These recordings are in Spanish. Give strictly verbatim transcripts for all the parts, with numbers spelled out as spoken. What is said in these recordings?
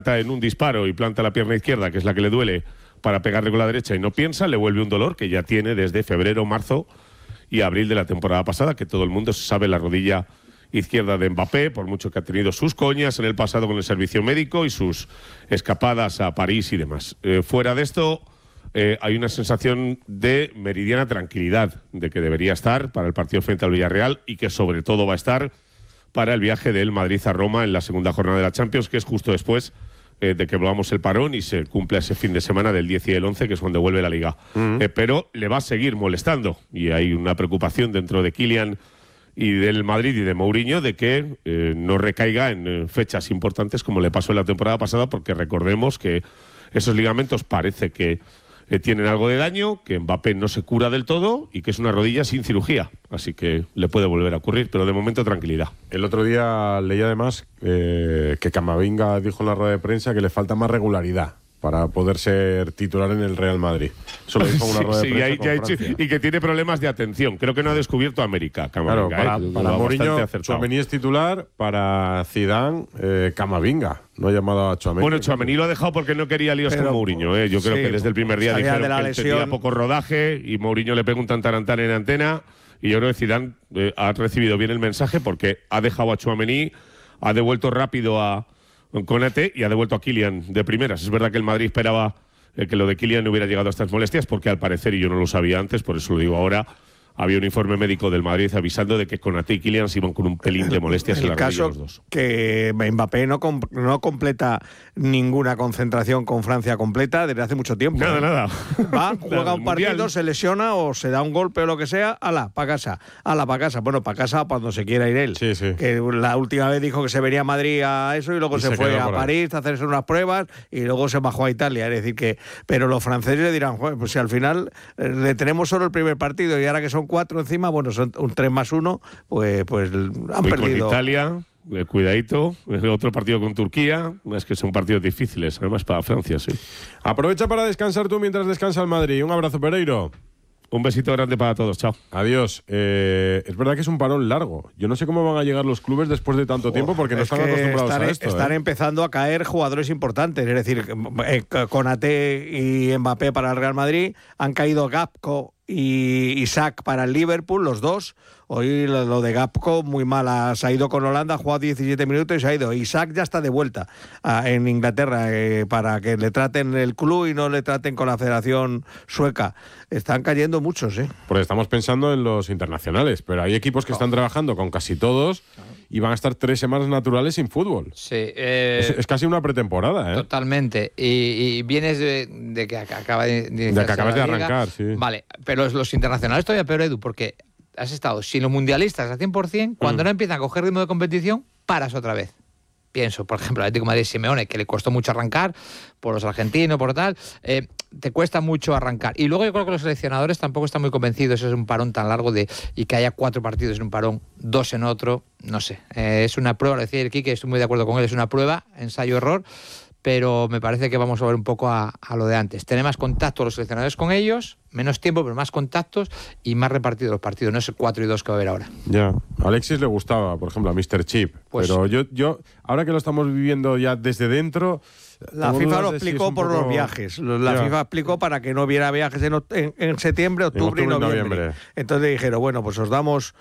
en un disparo y planta la pierna izquierda, que es la que le duele, para pegarle con la derecha y no piensa, le vuelve un dolor que ya tiene desde febrero, marzo y abril de la temporada pasada, que todo el mundo sabe la rodilla izquierda de Mbappé, por mucho que ha tenido sus coñas en el pasado con el servicio médico y sus escapadas a París y demás. Eh, fuera de esto, eh, hay una sensación de meridiana tranquilidad, de que debería estar para el partido frente al Villarreal y que sobre todo va a estar para el viaje del Madrid a Roma en la segunda jornada de la Champions, que es justo después eh, de que volvamos el parón y se cumpla ese fin de semana del diez y el once, que es cuando vuelve la Liga. Uh-huh. Eh, pero le va a seguir molestando y hay una preocupación dentro de Kylian y del Madrid y de Mourinho de que eh, no recaiga en eh, fechas importantes como le pasó en la temporada pasada, porque recordemos que esos ligamentos parece que eh, tienen algo de daño, que Mbappé no se cura del todo y que es una rodilla sin cirugía, así que le puede volver a ocurrir, pero de momento tranquilidad. El otro día leí además eh, que Camavinga dijo en la rueda de prensa que le falta más regularidad para poder ser titular en el Real Madrid. Eso lo dijo en una sí, rueda de sí, prensa hay, con hay, Francia. Y que tiene problemas de atención. Creo que no ha descubierto América, Camavinga. Claro, para, ¿eh? para Mourinho, Tchouaméni es titular, para Zidane, eh, Camavinga. No ha llamado a Tchouaméni. Bueno, Tchouaméni lo ha dejado porque no quería líos Pero, con Mourinho. ¿eh? Yo creo sí, que desde el primer día dijeron de la que él tenía poco rodaje y Mourinho le pega un tantarantán en antena. Y yo creo que Zidane eh, ha recibido bien el mensaje porque ha dejado a Tchouaméni, ha devuelto rápido a Konaté y ha devuelto a Kylian de primeras. Es verdad que el Madrid esperaba eh, que lo de Kylian no hubiera llegado a estas molestias, porque al parecer, y yo no lo sabía antes, por eso lo digo ahora, había un informe médico del Madrid avisando de que Konaté y Kylian se iban con un pelín de molestias en la rodilla los dos. Que Mbappé no, com no completa ninguna concentración con Francia completa desde hace mucho tiempo. Nada, ¿eh? nada. Va, juega nada, un partido, mundial. Se lesiona o se da un golpe o lo que sea, ala, para casa, ala, para casa. Bueno, para casa cuando se quiera ir él. Sí, sí. Que la última vez dijo que se venía a Madrid a eso y luego y se, se fue a París a hacerse unas pruebas y luego se bajó a Italia. Es decir que, pero los franceses le dirán, pues si al final eh, le tenemos solo el primer partido y ahora que son cuatro encima, bueno, son un tres más uno, pues, pues han y perdido. Con Italia, eh, cuidadito, otro partido con Turquía, es que son partidos difíciles, además para Francia, sí. Aprovecha para descansar tú mientras descansa el Madrid. Un abrazo, Pereiro. Un besito grande para todos, chao. Adiós. Eh, es verdad que es un parón largo. Yo no sé cómo van a llegar los clubes después de tanto oh, tiempo porque no están acostumbrados están, a esto. Están ¿eh? empezando a caer jugadores importantes. Es decir, eh, Konaté y Mbappé para el Real Madrid, han caído Gakpo y Isaac para el Liverpool, los dos. Hoy lo, lo de Gakpo muy mala, se ha ido con Holanda, ha jugado diecisiete minutos y se ha ido. Isaac ya está de vuelta a, en Inglaterra eh, para que le traten el club y no le traten con la Federación Sueca. Están cayendo muchos, ¿eh? Porque estamos pensando en los internacionales, pero hay equipos que están trabajando con casi todos y van a estar tres semanas naturales sin fútbol. Sí. Eh, es, es casi una pretemporada, ¿eh? Totalmente. Y, y vienes de, de que acaba de, de, de que acabas de arrancar, sí. Vale, pero los, los internacionales todavía peor, Edu, porque has estado sin los mundialistas al cien por cien, cuando mm. no empiezan a coger ritmo de competición, paras otra vez. Pienso, por ejemplo, el Atlético de Madrid Simeone, que le costó mucho arrancar, por los argentinos, por tal, eh, te cuesta mucho arrancar. Y luego yo creo que los seleccionadores tampoco están muy convencidos, es un parón tan largo de y que haya cuatro partidos en un parón, dos en otro, no sé. Eh, es una prueba, lo decía el Quique, estoy muy de acuerdo con él, es una prueba, ensayo-error, pero me parece que vamos a ver un poco a, a lo de antes. Tener más contacto los seleccionadores con ellos, menos tiempo, pero más contactos y más repartidos los partidos. No es el cuatro y dos que va a haber ahora. Ya, a Alexis le gustaba, por ejemplo, a míster Chip. Pues, pero yo, yo, ahora que lo estamos viviendo ya desde dentro... La FIFA lo explicó si por poco... los viajes. La ya. FIFA explicó para que no hubiera viajes en, en, en septiembre, octubre, en octubre y noviembre. noviembre. Entonces dijeron, bueno, pues os damos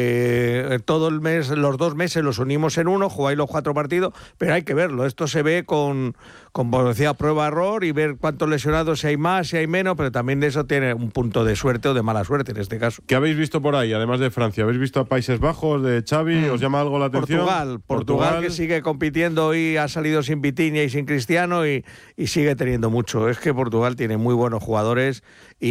eh, todo el mes, los dos meses los unimos en uno, jugáis los cuatro partidos, pero hay que verlo. Esto se ve con, con como decía, prueba-error y ver cuántos lesionados, si hay más, si hay menos, pero también de eso tiene un punto de suerte o de mala suerte en este caso. ¿Qué habéis visto por ahí, además de Francia? ¿Habéis visto a Países Bajos, de Xavi? Mm. ¿Os llama algo la atención? Portugal, Portugal, Portugal que sigue compitiendo y ha salido sin Vitinha y sin Cristiano y, y sigue teniendo mucho. Es que Portugal tiene muy buenos jugadores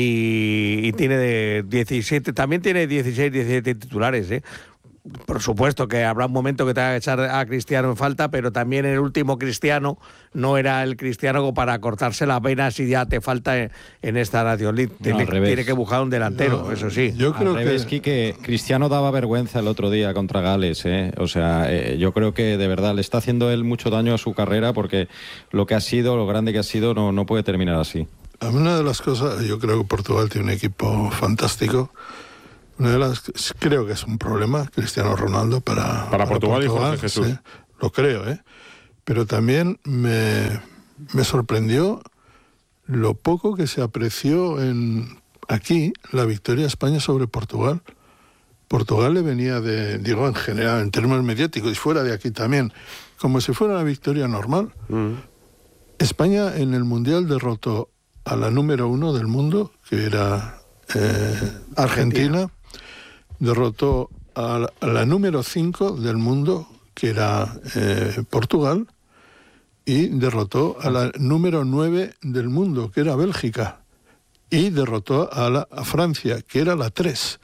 y, y tiene de diecisiete, también tiene dieciséis, diecisiete titulares, ¿eh? Por supuesto que habrá un momento que te va a echar a Cristiano en falta, pero también el último Cristiano no era el Cristiano para cortarse las venas si ya te falta en, en esta Nación League. No, tiene, tiene que buscar un delantero, no, eso sí. Yo creo al revés, que... que Cristiano daba vergüenza el otro día contra Gales, ¿eh? O sea, eh, yo creo que de verdad le está haciendo él mucho daño a su carrera porque lo que ha sido, lo grande que ha sido, no, no puede terminar así. A mí una de las cosas, yo creo que Portugal tiene un equipo fantástico. Una de las, creo que es un problema Cristiano Ronaldo para, para, para Portugal, Portugal y Jorge Jesús. Sí, lo creo, ¿eh? pero también me, me sorprendió lo poco que se apreció en aquí la victoria de España sobre Portugal. Portugal le venía de, digo, en general, en términos mediáticos, y fuera de aquí también, como si fuera una victoria normal. Mm. España en el Mundial derrotó a la número uno del mundo, que era eh, Argentina. Argentina, derrotó a la, a la número cinco del mundo, que era eh, Portugal, y derrotó a la número nueve del mundo, que era Bélgica, y derrotó a, la, a Francia, que era la tres.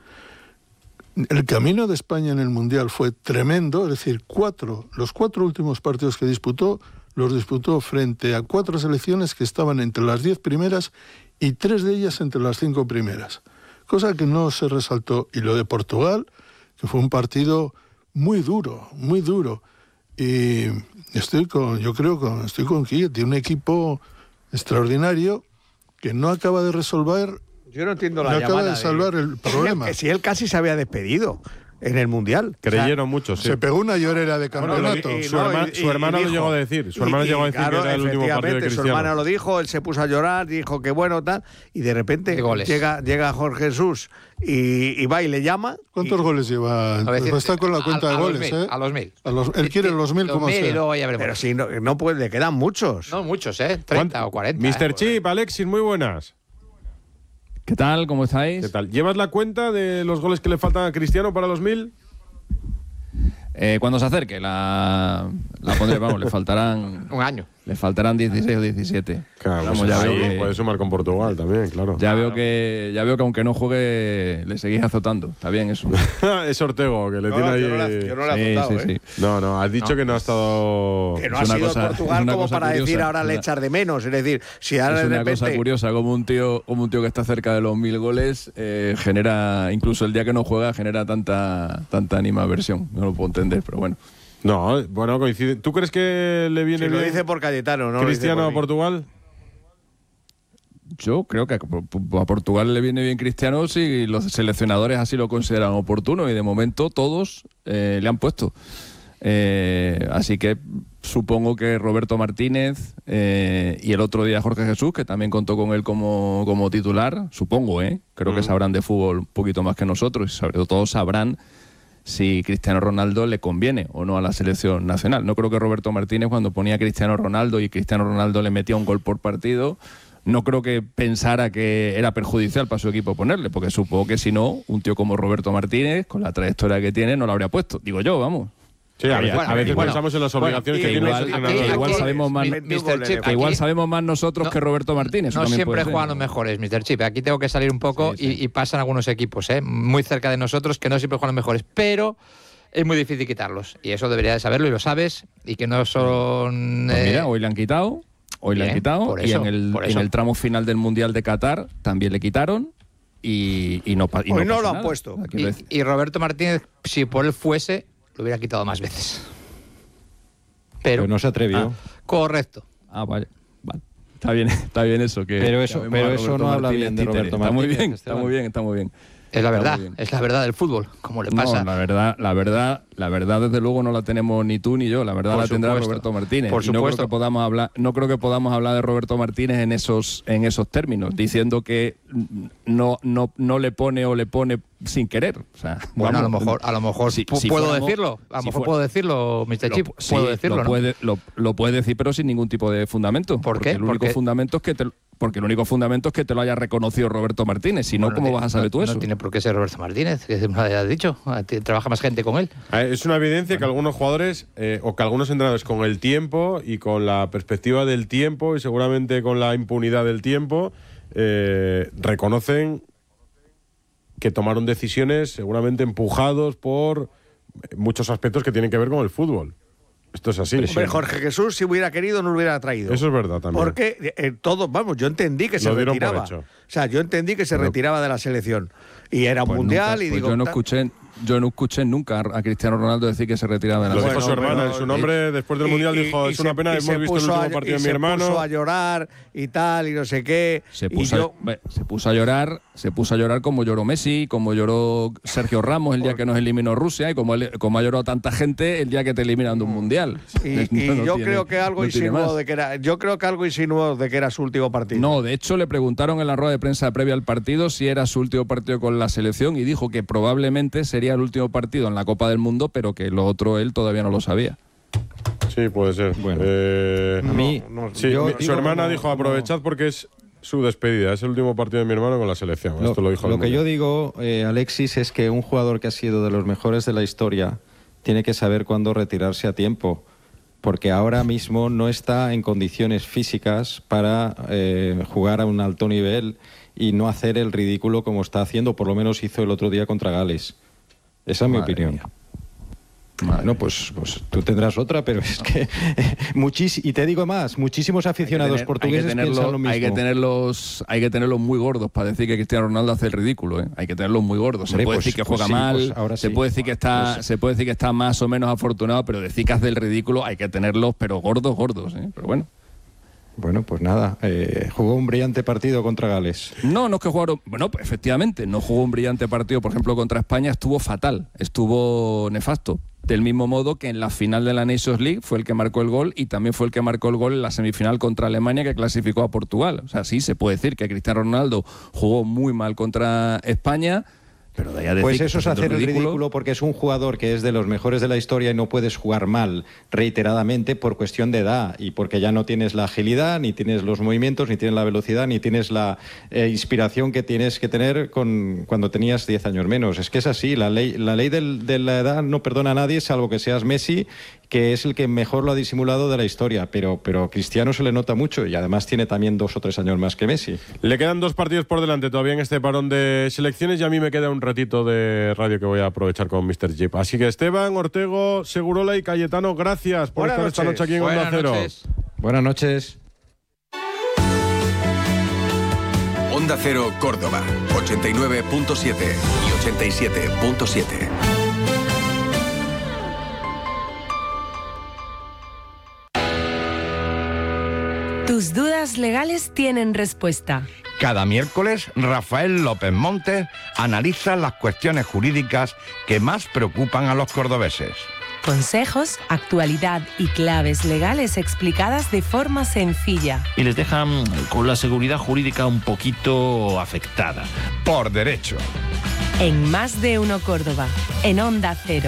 El camino de España en el Mundial fue tremendo, es decir, cuatro, los cuatro últimos partidos que disputó, los disputó frente a cuatro selecciones que estaban entre las diez primeras y tres de ellas entre las cinco primeras, cosa que no se resaltó. Y lo de Portugal, que fue un partido muy duro, muy duro, y estoy con, yo creo que estoy con Quilla, tiene un equipo extraordinario que no acaba de resolver. Yo no entiendo la no llamada acaba de salvar de... el problema. Que si él casi se había despedido en el Mundial. Creyeron o sea, mucho, sí. Se pegó una llorera de campeonato. Bueno, y, y, su, no, herma, y, su hermana lo llegó a decir. Su hermana y, llegó a decir claro, que era el último partido de Cristiano. Su hermana lo dijo, él se puso a llorar, dijo que bueno, tal, y de repente llega, llega Jorge Jesús y, y va y le llama. ¿Cuántos y, goles lleva? Decir, está con la cuenta a, de a goles, mil, ¿eh? A los mil. A los, él quiere los mil como sea. Pero si no, no puede, le quedan muchos. No, muchos, ¿eh? treinta o cuarenta. mister Eh, Chip, Alexis, muy buenas. ¿Qué tal? ¿Cómo estáis? ¿Qué tal? ¿Llevas la cuenta de los goles que le faltan a Cristiano para los mil? Eh, cuando se acerque, la, la pondré, vamos, le faltarán... Un año. Le faltarán dieciséis o diecisiete. Claro, vamos, pues ya ahí veo que, puede sumar con Portugal también, claro. Ya, claro. Veo que, ya veo que aunque no juegue, le seguís azotando. Está bien eso. Es Ortego, que le no, tiene ahí... Yo no le, yo no le he azotado, sí, sí, ¿eh? sí. No, no, has dicho no. que no ha estado... Que no ha sido cosa, Portugal como para curiosa, decir ahora le echar de menos. Es decir, si ahora es de una repente... cosa curiosa, como un tío como un tío que está cerca de los mil goles eh, genera, incluso el día que no juega, genera tanta, tanta animaversión. No lo puedo entender, pero bueno. No, bueno, coincide. ¿Tú crees que le viene si bien lo dice por Cayetano, ¿no? Cristiano por a Portugal? Yo creo que a Portugal le viene bien Cristiano si los seleccionadores así lo consideran oportuno y de momento todos eh, le han puesto. Eh, así que supongo que Roberto Martínez eh, y el otro día Jorge Jesús, que también contó con él como, como titular, supongo, ¿eh? Creo mm. que sabrán de fútbol un poquito más que nosotros y sobre todo sabrán si Cristiano Ronaldo le conviene o no a la selección nacional. No creo que Roberto Martínez, cuando ponía a Cristiano Ronaldo y Cristiano Ronaldo le metía un gol por partido, no creo que pensara que era perjudicial para su equipo ponerle, porque supongo que si no, un tío como Roberto Martínez, con la trayectoria que tiene, no lo habría puesto. Digo yo, vamos. Sí, a, bueno, a veces bueno, pensamos en las obligaciones bueno, que tiene igual, igual, aquí, igual sabemos más, mister Chip, que igual aquí, sabemos más nosotros no, que Roberto Martínez. No siempre juegan los mejores, mister Chip. Aquí tengo que salir un poco sí, sí. Y, y pasan algunos equipos ¿eh? muy cerca de nosotros que no siempre juegan los mejores, pero es muy difícil quitarlos. Y eso debería de saberlo y lo sabes. Y que no son... Pues mira, eh, hoy le han quitado. Hoy bien, le han quitado. Eso, y en el, en el tramo final del Mundial de Qatar también le quitaron. Y, y no y Hoy no, no lo han nada. puesto. Y, y Roberto Martínez, si por él fuese, lo hubiera quitado más veces. Pero, pero no se atrevió. Ah, correcto. Ah, vale. vale. Está bien, está bien eso. Que pero eso, pero eso no habla bien de Roberto Martínez. Está muy bien, está muy bien, está muy bien. Es la verdad, es la verdad del fútbol, como le pasa. No, la verdad, la verdad, la verdad desde luego no la tenemos ni tú ni yo, la verdad Por la tendrá supuesto. Roberto Martínez. Por y no supuesto. creo que podamos hablar, no creo que podamos hablar de Roberto Martínez en esos en esos términos, diciendo que no no no le pone o le pone sin querer. O sea, bueno, vamos, a lo mejor, a lo mejor si, puedo si fuéramos, decirlo, a lo si mejor fuera, puedo decirlo, mister Chip, lo, puedo sí, decirlo, lo ¿no? puede lo, lo puede decir, pero sin ningún tipo de fundamento. ¿Por porque qué? El único Porque... fundamento es que te Porque el único fundamento es que te lo haya reconocido Roberto Martínez. Si no, bueno, ¿cómo no vas a saber no, tú eso? No tiene por qué ser Roberto Martínez, que me lo hayas dicho. Trabaja más gente con él. Es una evidencia bueno. que algunos jugadores eh, o que algunos entrenadores con el tiempo y con la perspectiva del tiempo y seguramente con la impunidad del tiempo eh, reconocen que tomaron decisiones seguramente empujados por muchos aspectos que tienen que ver con el fútbol. Esto es así. Hombre, Jorge Jesús, si hubiera querido, no lo hubiera traído. Eso es verdad también. Porque eh, todo, vamos, yo entendí que se lo dieron retiraba. por hecho. sea, yo entendí que se retiraba de la selección. Y era un Pues mundial nunca, y pues digo... yo no ta- escuché, yo no escuché nunca a Cristiano Ronaldo decir que se retiraba de la Lo selección. dijo su Bueno, hermana pero- en su nombre, después del y- Mundial y- dijo, y es una se- pena, y hemos se visto el puso último a- partido y de mi hermano. Se puso a llorar y tal, y no sé qué. Se y puso, yo- a, ve, se puso a llorar, se puso a llorar como lloró Messi, como lloró Sergio Ramos el día que nos eliminó Rusia y como, como ha llorado tanta gente el día que te eliminan de un mundial. Y, y No- no yo tiene- creo que algo no tiene insinuó más. de que era, yo creo que algo insinuó de que era su último partido. No, de hecho le preguntaron en la rueda de prensa previa al partido si era su último partido con la selección y dijo que probablemente sería el último partido en la Copa del Mundo, pero que lo otro él todavía no lo sabía. Sí, puede ser. Bueno. Eh, A mí, sí, yo mi- digo su hermana como- dijo, aprovechad porque es su despedida, es el último partido de mi hermano con la selección. Lo, Esto lo dijo lo el que yo Mundial. digo, eh, Alexis, es que un jugador que ha sido de los mejores de la historia tiene que saber cuándo retirarse a tiempo, porque ahora mismo no está en condiciones físicas para eh, jugar a un alto nivel y no hacer el ridículo como está haciendo, por lo menos hizo el otro día contra Gales. Esa es mi Madre opinión. mía. Madre Bueno, pues, pues tú tendrás otra, pero es que muchis y te digo más, muchísimos aficionados Hay que tener- portugueses hay que piensan tenerlo- lo mismo. Hay que tenerlos, hay que tenerlos muy gordos para decir que Cristiano Ronaldo hace el ridículo, ¿eh? Hay que tenerlos muy gordos. Se Hombre, puede pues- decir que pues juega sí, mal, pues ahora se sí. puede decir que está, Pues- se puede decir que está más o menos afortunado, pero decir que hace el ridículo hay que tenerlos, pero gordos, gordos, ¿eh? Pero bueno. Bueno, pues nada, eh, jugó un brillante partido contra Gales. No, no es que jugaron. Bueno, pues efectivamente, no jugó un brillante partido, por ejemplo, contra España, estuvo fatal, estuvo nefasto. Del mismo modo que en la final de la Nations League fue el que marcó el gol y también fue el que marcó el gol en la semifinal contra Alemania que clasificó a Portugal. O sea, sí, se puede decir que Cristiano Ronaldo jugó muy mal contra España, pero de ahí a decir Pues que eso es está haciendo hacer el ridículo porque es un jugador que es de los mejores de la historia y no puedes jugar mal reiteradamente por cuestión de edad y porque ya no tienes la agilidad, ni tienes los movimientos, ni tienes la velocidad, ni tienes la eh, inspiración que tienes que tener con, cuando tenías diez años menos. Es que es así, la ley, la ley del- de la edad no perdona a nadie salvo que seas Messi, que es el que mejor lo ha disimulado de la historia, pero, pero Cristiano se le nota mucho y además tiene también dos o tres años más que Messi. Le quedan dos partidos por delante todavía en este parón de selecciones y a mí me queda un ratito de radio que voy a aprovechar con míster Jeep. Así que Esteban, Ortego, Segurola y Cayetano, gracias por Buenas estar esta noches. noche aquí en Onda Buenas Cero. noches. Buenas noches. Onda Cero Córdoba, ochenta y nueve punto siete y ochenta y siete punto siete. Tus dudas legales tienen respuesta. Cada miércoles, Rafael López Montes analiza las cuestiones jurídicas que más preocupan a los cordobeses. Consejos, actualidad y claves legales explicadas de forma sencilla. Y les dejan con la seguridad jurídica un poquito afectada. Por derecho. En Más de Uno Córdoba, en Onda Cero.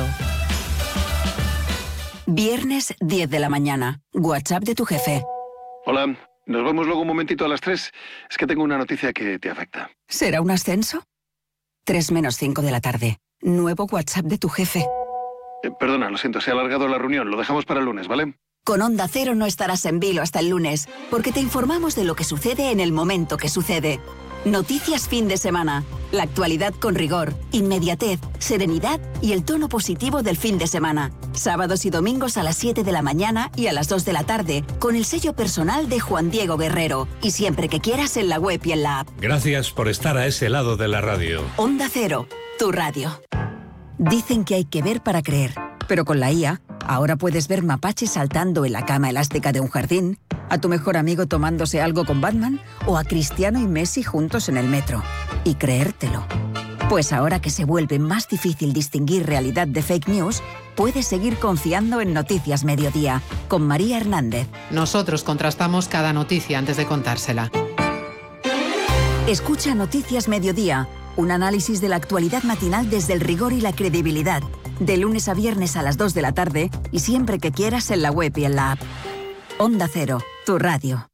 Viernes diez de la mañana. WhatsApp de tu jefe. Hola, nos vemos luego un momentito a las tres. Es que tengo una noticia que te afecta. ¿Será un ascenso? tres menos cinco de la tarde. Nuevo WhatsApp de tu jefe. Eh, perdona, lo siento, se ha alargado la reunión. Lo dejamos para el lunes, ¿vale? Con Onda Cero no estarás en vilo hasta el lunes, porque te informamos de lo que sucede en el momento que sucede. Noticias fin de semana. La actualidad con rigor, inmediatez, serenidad y el tono positivo del fin de semana. Sábados y domingos a las siete de la mañana y a las dos de la tarde, con el sello personal de Juan Diego Guerrero. Y siempre que quieras en la web y en la app. Gracias por estar a ese lado de la radio. Onda Cero, tu radio. Dicen que hay que ver para creer, pero con la I A, ahora puedes ver mapaches saltando en la cama elástica de un jardín, a tu mejor amigo tomándose algo con Batman o a Cristiano y Messi juntos en el metro. Y creértelo. Pues ahora que se vuelve más difícil distinguir realidad de fake news, puedes seguir confiando en Noticias Mediodía, con María Hernández. Nosotros contrastamos cada noticia antes de contársela. Escucha Noticias Mediodía, un análisis de la actualidad matinal desde el rigor y la credibilidad. De lunes a viernes a las dos de la tarde y siempre que quieras en la web y en la app. Onda Cero, tu radio.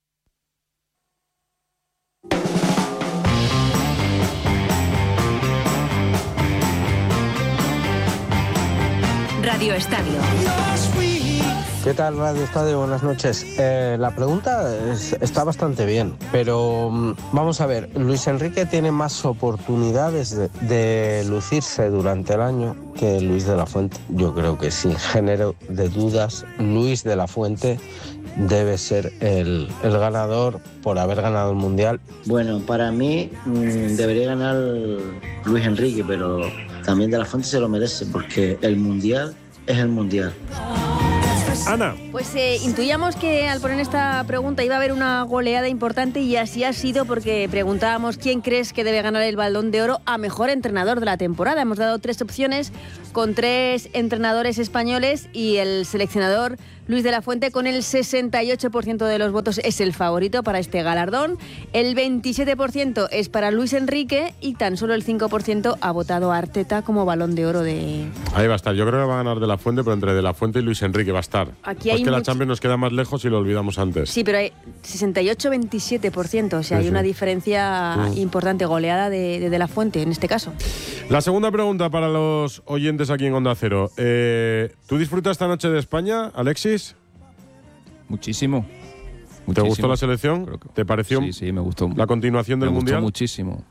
Radio Estadio. ¿Qué tal, Radio Estadio? Buenas noches. Eh, la pregunta es- está bastante bien, pero mm, vamos a ver, Luis Enrique tiene más oportunidades de, de lucirse durante el año que Luis de la Fuente. Yo creo que sin género de dudas, Luis de la Fuente debe ser el, el ganador por haber ganado el Mundial? Bueno, para mí mmm, debería ganar Luis Enrique, pero también De La Fuente se lo merece, porque el Mundial es el Mundial. Ana. Pues eh, intuíamos que al poner esta pregunta iba a haber una goleada importante y así ha sido, porque preguntábamos quién crees que debe ganar el Balón de Oro a mejor entrenador de la temporada. Hemos dado tres opciones con tres entrenadores españoles y el seleccionador Luis de la Fuente, con el sesenta y ocho por ciento de los votos, es el favorito para este galardón. El veintisiete por ciento es para Luis Enrique y tan solo el cinco por ciento ha votado a Arteta como Balón de Oro de... Ahí va a estar. Yo creo que va a ganar De La Fuente, pero entre De La Fuente y Luis Enrique va a estar. Aquí pues hay que much... la Champions nos queda más lejos y lo olvidamos antes. Sí, pero hay sesenta y ocho a veintisiete por ciento, o sea, Sí, hay sí. una diferencia Mm. importante, goleada de, de De La Fuente en este caso. La segunda pregunta para los oyentes aquí en Onda Cero. Eh, ¿Tú disfrutas esta noche de España, Alexis? Muchísimo. ¿Te Muchísimo. gustó la selección? ¿Te pareció Sí, sí, me gustó. la continuación del me gustó Mundial? muchísimo.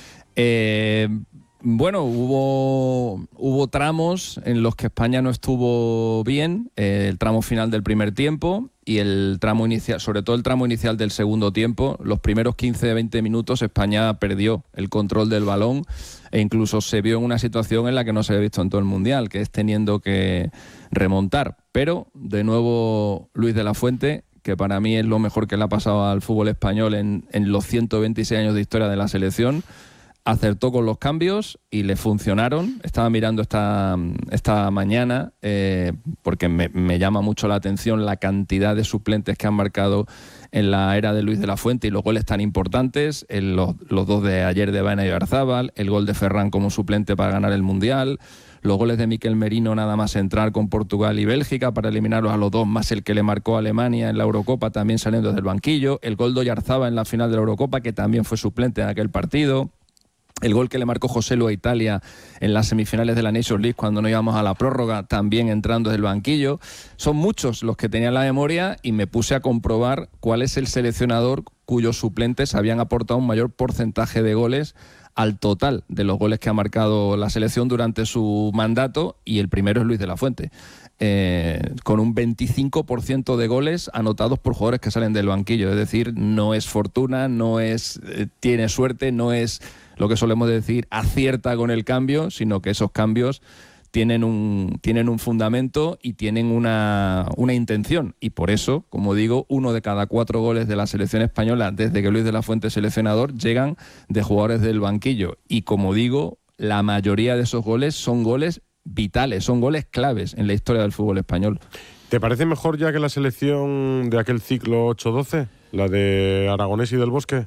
Eh, bueno, hubo, hubo tramos en los que España no estuvo bien, eh, el tramo final del primer tiempo y el tramo inicial, sobre todo el tramo inicial del segundo tiempo. Los primeros quince a veinte minutos España perdió el control del balón e incluso se vio en una situación en la que no se había visto en todo el Mundial, que es teniendo que remontar. Pero, de nuevo, Luis de la Fuente, que para mí es lo mejor que le ha pasado al fútbol español en, en los ciento veintiséis años de historia de la selección, acertó con los cambios y le funcionaron. Estaba mirando esta, esta mañana, eh, porque me, me llama mucho la atención la cantidad de suplentes que han marcado en la era de Luis de la Fuente y los goles tan importantes, el, los, los dos de ayer de Baena y Arzábal, el gol de Ferran como suplente para ganar el Mundial, los goles de Miquel Merino nada más entrar con Portugal y Bélgica para eliminarlos a los dos, más el que le marcó a Alemania en la Eurocopa también saliendo desde el banquillo, el gol de Oyarzábal en la final de la Eurocopa, que también fue suplente en aquel partido, el gol que le marcó Joselu a Italia en las semifinales de la Nations League cuando no íbamos a la prórroga, también entrando desde el banquillo. Son muchos los que tenía en la memoria y me puse a comprobar cuál es el seleccionador cuyos suplentes habían aportado un mayor porcentaje de goles al total de los goles que ha marcado la selección durante su mandato, y el primero es Luis de la Fuente, eh, con un veinticinco por ciento de goles anotados por jugadores que salen del banquillo. Es decir, no es fortuna, no es eh, tiene suerte, no es lo que solemos decir acierta con el cambio, sino que esos cambios tienen un, tienen un fundamento y tienen una, una intención. Y por eso, como digo, uno de cada cuatro goles de la selección española, desde que Luis de la Fuente es seleccionador, llegan de jugadores del banquillo. Y como digo, la mayoría de esos goles son goles vitales, son goles claves en la historia del fútbol español. ¿Te parece mejor ya que la selección de aquel ciclo ocho doce? La de Aragonés y Del Bosque.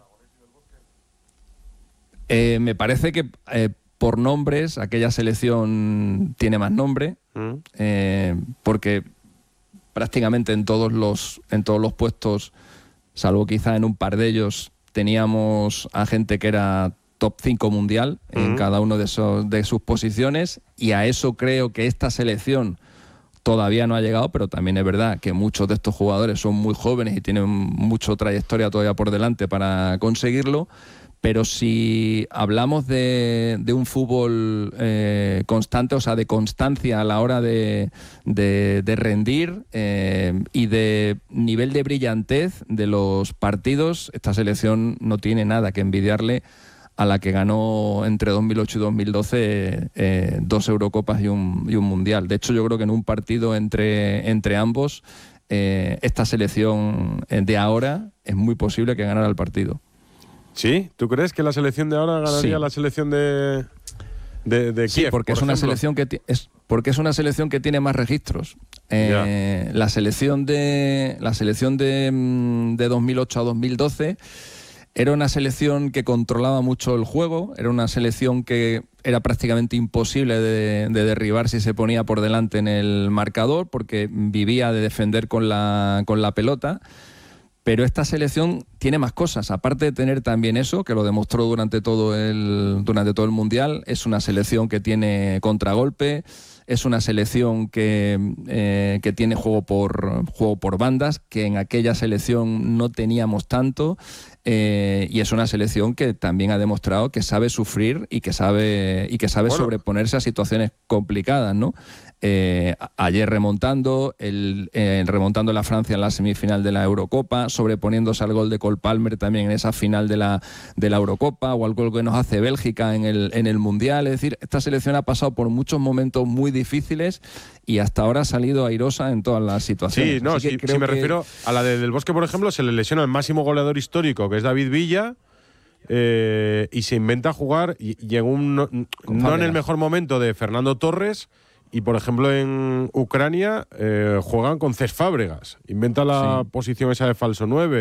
Eh, me parece que eh, por nombres aquella selección tiene más nombre, Mm. eh, porque prácticamente en todos los en todos los puestos, salvo quizá en un par de ellos, teníamos a gente que era top cinco mundial en Mm. cada uno de esos de sus posiciones, y a eso creo que esta selección todavía no ha llegado, pero también es verdad que muchos de estos jugadores son muy jóvenes y tienen mucha trayectoria todavía por delante para conseguirlo. Pero si hablamos de, de un fútbol eh, constante, o sea, de constancia a la hora de, de, de rendir eh, y de nivel de brillantez de los partidos, esta selección no tiene nada que envidiarle a la que ganó entre dos mil ocho y dos mil doce eh, dos Eurocopas y un, y un Mundial. De hecho, yo creo que en un partido entre, entre ambos, eh, esta selección de ahora es muy posible que ganara el partido. ¿Sí? ¿Tú crees que la selección de ahora ganaría Sí. la selección de, de, de Sí, Kiev? porque por es una ejemplo? selección que ti- es porque es una selección que tiene más registros. Eh, la selección de la selección de, mm, de dos mil ocho a dos mil doce era una selección que controlaba mucho el juego, era una selección que era prácticamente imposible de, de derribar si se ponía por delante en el marcador, porque vivía de defender con la con la pelota. Pero esta selección tiene más cosas, aparte de tener también eso, que lo demostró durante todo el, durante todo el Mundial. Es una selección que tiene contragolpe, es una selección que, eh, que tiene juego por, juego por bandas, que en aquella selección no teníamos tanto, eh, y es una selección que también ha demostrado que sabe sufrir y que sabe, y que sabe Bueno. sobreponerse a situaciones complicadas, ¿no? Eh, ayer remontando, el, eh, remontando la Francia en la semifinal de la Eurocopa, sobreponiéndose al gol de Cole Palmer también en esa final de la, de la Eurocopa, o al gol que nos hace Bélgica en el, en el Mundial. Es decir, esta selección ha pasado por muchos momentos muy difíciles y hasta ahora ha salido airosa en todas las situaciones. Sí, no, Así si, que si me que... refiero a la de Del Bosque, por ejemplo, se le lesiona el máximo goleador histórico, que es David Villa. Eh, y se inventa jugar y, y en un, no, no en el mejor momento de Fernando Torres, y por ejemplo en Ucrania eh, juegan con Cesc Fábregas, inventa la sí. posición esa de falso nueve.